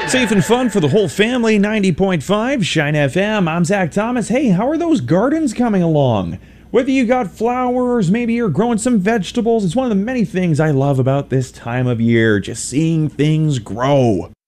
Safe and fun for the whole family, 90.5 Shine FM. I'm Zach Thomas. Hey, how are those gardens coming along? Whether you got flowers, maybe you're growing some vegetables, it's one of the many things I love about this time of year, just seeing things grow.